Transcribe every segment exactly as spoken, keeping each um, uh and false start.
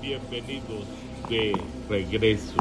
bienvenidos de regreso.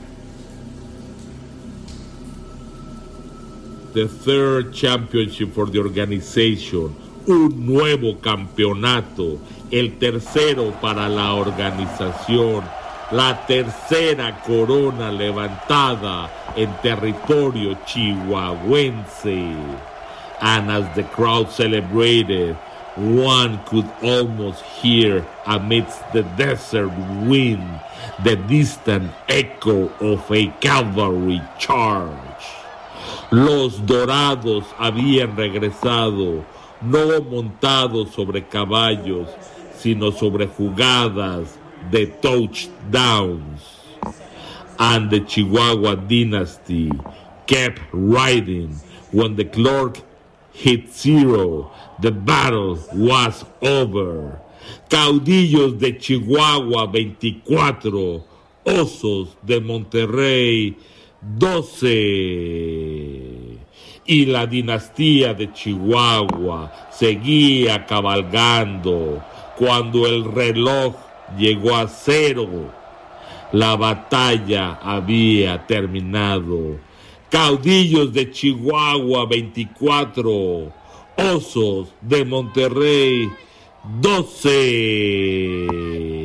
The third championship for the organization, un nuevo campeonato, el tercero para la organización, la tercera corona levantada en territorio chihuahuense. And as the crowd celebrated, one could almost hear amidst the desert wind the distant echo of a cavalry charge. Los dorados habían regresado, no montados sobre caballos, sino sobre jugadas de touchdowns. And the Chihuahua dynasty kept riding. When the clock hit zero, the battle was over. Caudillos de Chihuahua veinticuatro, Osos de Monterrey doce. Y la dinastía de Chihuahua seguía cabalgando cuando el reloj llegó a cero. La batalla había terminado. Caudillos de Chihuahua veinticuatro, Osos de Monterrey doce.